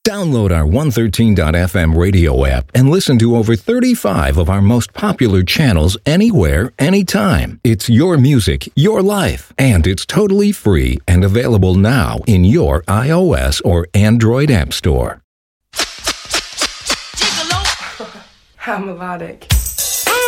Download our 113.fm radio app and listen to over 35 of our most popular channels anywhere, anytime. It's your music, your life, and it's totally free and available now in your iOS or Android app store. How melodic.